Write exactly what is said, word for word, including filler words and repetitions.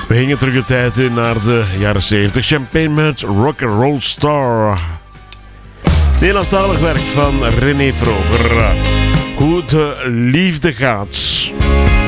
We gingen terug de tijd in naar de jaren zeventig. Champagne met Rock'n'Roll Star. Nederlandstalig werk van René Vroger. Hoe de liefde gaat.